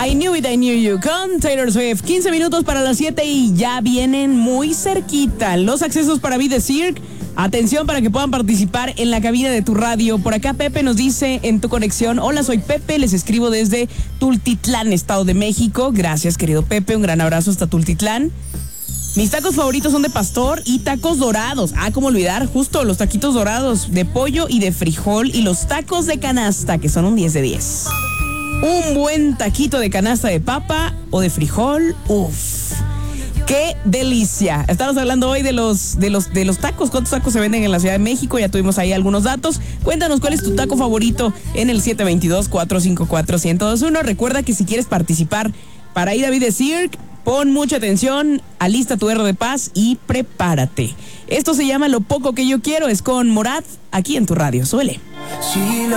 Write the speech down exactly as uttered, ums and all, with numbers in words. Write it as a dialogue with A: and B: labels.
A: I Knew It, I Knew You con Taylor Swift. quince minutos para las siete y ya vienen muy cerquita los accesos para Be The Cirque. Atención para que puedan participar en la cabina de tu radio. Por acá Pepe nos dice en tu conexión: hola, soy Pepe, les escribo desde Tultitlán, Estado de México. Gracias, querido Pepe, un gran abrazo hasta Tultitlán. Mis tacos favoritos son de pastor y tacos dorados. Ah, cómo olvidar, justo los taquitos dorados de pollo y de frijol, y los tacos de canasta, que son un diez de diez. Un buen taquito de canasta de papa o de frijol, uff, ¡qué delicia! Estamos hablando hoy de los, de los, de los tacos. ¿Cuántos tacos se venden en la Ciudad de México? Ya tuvimos ahí algunos datos. Cuéntanos cuál es tu taco favorito en el siete dos dos, cuatro cinco cuatro, uno cero dos uno. Recuerda que si quieres participar para ir a Be The Cirque, pon mucha atención, alista tu R de paz y prepárate. Esto se llama Lo Poco Que Yo Quiero, es con Morat, aquí en tu radio. Suele.